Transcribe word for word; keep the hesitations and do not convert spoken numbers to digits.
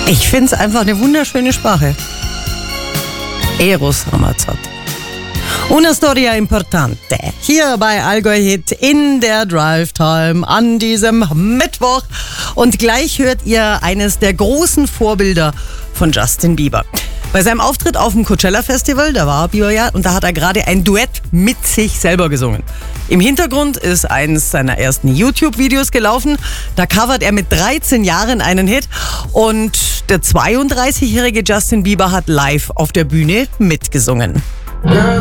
Ich finde es einfach eine wunderschöne Sprache. Eros Ramazzotti. Una storia importante. Hier bei Allgäu Hit in der Drive Time an diesem Mittwoch. Und gleich hört ihr eines der großen Vorbilder von Justin Bieber. Bei seinem Auftritt auf dem Coachella Festival, da war Bieber ja, und da hat er gerade ein Duett mit sich selber gesungen. Im Hintergrund ist eines seiner ersten YouTube-Videos gelaufen. Da covert er mit dreizehn Jahren einen Hit und der zweiunddreißigjährige Justin Bieber hat live auf der Bühne mitgesungen.